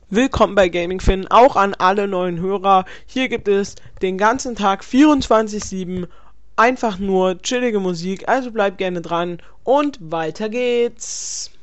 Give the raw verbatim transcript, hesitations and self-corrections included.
Willkommen bei Gaming Finn, auch an alle neuen Hörer. Hier gibt es den ganzen Tag vierundzwanzig sieben einfach nur chillige Musik, also bleibt gerne dran und weiter geht's.